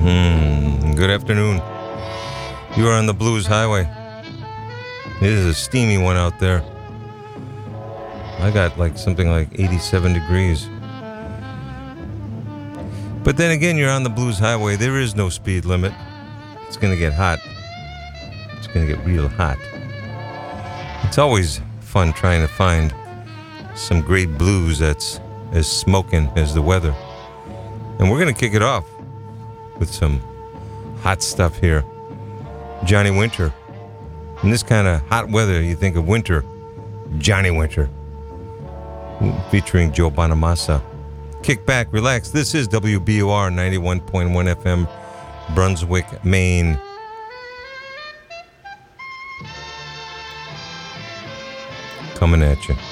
Good afternoon. You are on the Blues Highway. It is a steamy one out there. I got something like 87 degrees. But then again, you're on the Blues Highway. There is no speed limit. It's going to get hot. It's going to get real hot. It's always fun trying to find some great blues that's as smoking as the weather. And we're going to kick it off with some hot stuff here. Johnny Winter. In this kind of hot weather, you think of winter. Johnny Winter. Featuring Joe Bonamassa. Kick back, relax. This is WBUR 91.1 FM, Brunswick, Maine. Coming at you.